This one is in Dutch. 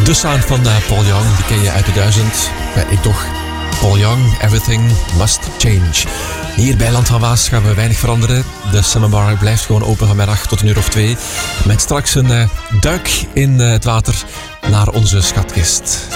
De sound van Paul Young, die ken je uit de 1000. Ik toch. Paul Young, Everything Must Change. Hier bij Land van Waas gaan we weinig veranderen. De Summer Bar blijft gewoon open vanmiddag tot 1:02. Met straks een duik in het water naar onze schatkist.